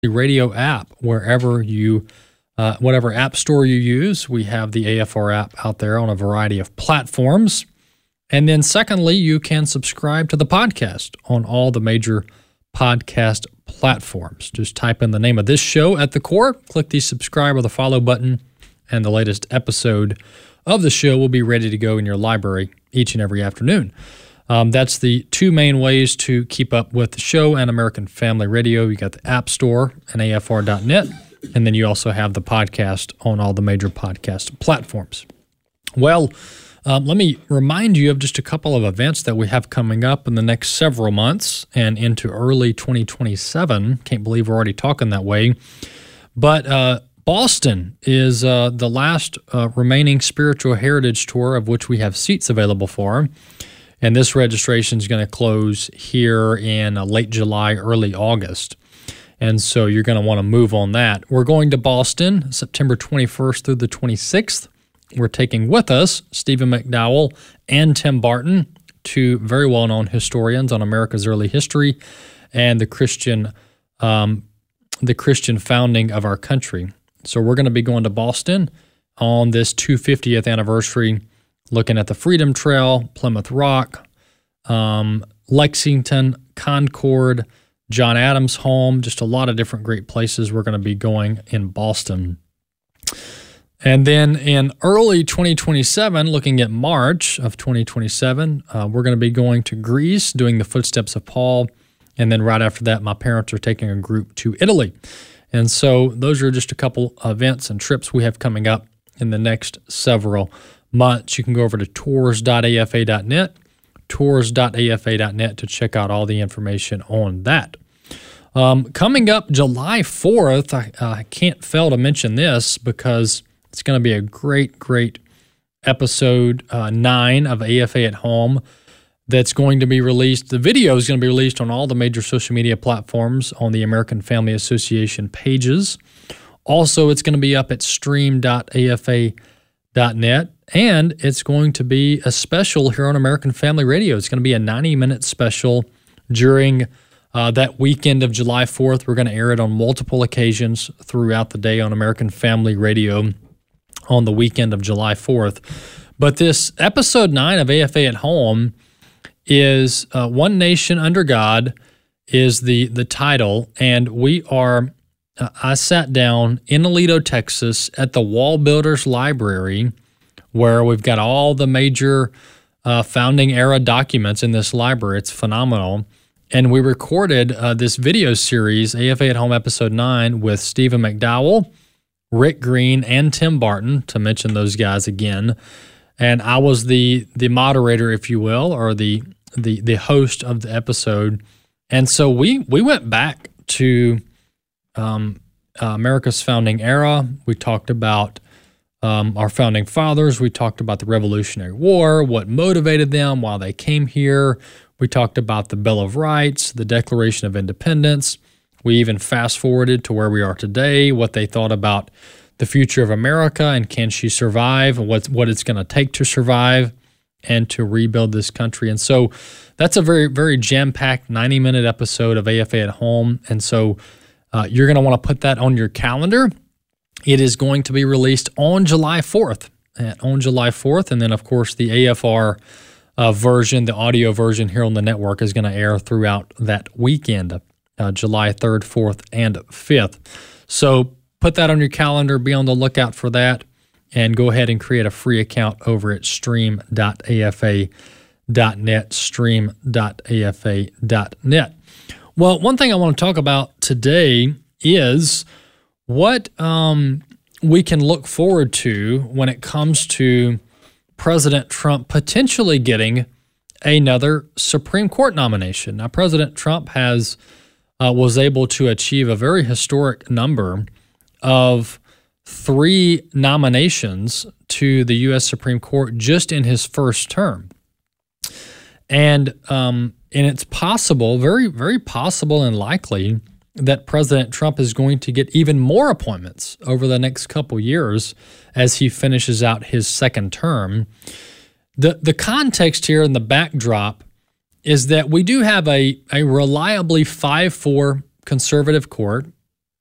Radio app wherever you, whatever app store you use. We have the AFR app out there on a variety of platforms. And then secondly, you can subscribe to the podcast on all the major podcast platforms. Just type in the name of this show at the core, click the subscribe or the follow button, and the latest episode of the show will be ready to go in your library each and every afternoon. That's the two main ways to keep up with the show and American Family Radio. You got the App Store and AFR.net, and then you also have the podcast on all the major podcast platforms. Well, let me remind you of just a couple of events that we have coming up in the next several months and into early 2027. Can't believe we're already talking that way. But Boston is the last remaining Spiritual Heritage Tour of which we have seats available for. And this registration is going to close here in late July, early August. And so you're going to want to move on that. We're going to Boston September 21st through the 26th. We're taking with us Stephen McDowell and Tim Barton, two very well-known historians on America's early history and the Christian founding of our country. So we're going to be going to Boston on this 250th anniversary, looking at the Freedom Trail, Plymouth Rock, Lexington, Concord, John Adams' home, just a lot of different great places we're going to be going in Boston. And then in early 2027, looking at March of 2027, we're going to be going to Greece, doing the Footsteps of Paul. And then right after that, my parents are taking a group to Italy. And so those are just a couple events and trips we have coming up in the next several months. You can go over to tours.afa.net, tours.afa.net to check out all the information on that. Coming up July 4th, I can't fail to mention this because it's going to be a great episode 9 of AFA at Home that's going to be released. The video is going to be released on all the major social media platforms on the American Family Association pages. Also, it's going to be up at stream.afa.net, and it's going to be a special here on American Family Radio. It's going to be a 90-minute special during that weekend of July 4th. We're going to air it on multiple occasions throughout the day on American Family Radio on the weekend of July 4th. But this episode 9 of AFA at Home is One Nation Under God is the title, and we are I sat down in Aledo, Texas at the Wall Builders Library, where we've got all the major founding era documents in this library. It's phenomenal. And we recorded this video series, AFA at Home Episode 9, with Stephen McDowell, Rick Green, and Tim Barton, to mention those guys again. And I was the moderator, if you will, or the host of the episode. And so we went back to America's founding era. We talked about our founding fathers. We talked about the Revolutionary War, what motivated them, why they came here. We talked about the Bill of Rights, the Declaration of Independence. We even fast-forwarded to where we are today, what they thought about the future of America and can she survive, and what it's going to take to survive and to rebuild this country. And so that's a very, very jam-packed 90-minute episode of AFA at Home. And so you're going to want to put that on your calendar. It is going to be released on July 4th. And then, of course, the AFR version, the audio version here on the network, is going to air throughout that weekend, July 3rd, 4th, and 5th. So put that on your calendar. Be on the lookout for that. And go ahead and create a free account over at stream.afa.net, stream.afa.net. Well, one thing I want to talk about today is what we can look forward to when it comes to President Trump potentially getting another Supreme Court nomination. Now, President Trump was able to achieve a very historic number of 3 nominations to the U.S. Supreme Court just in his first term. And it's possible, very, very possible and likely, that President Trump is going to get even more appointments over the next couple years as he finishes out his second term. The context here and the backdrop is that we do have a reliably 5-4 conservative court